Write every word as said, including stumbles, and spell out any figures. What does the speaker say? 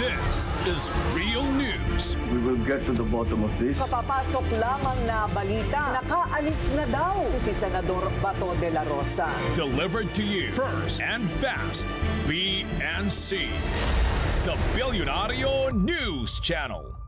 This is real news. We will get to the bottom of this. Kapapasok lamang na balita, nakaalis na daw si Senador Bato de la Rosa. Delivered to you first and fast. B N C, the Bilyonaryo News Channel.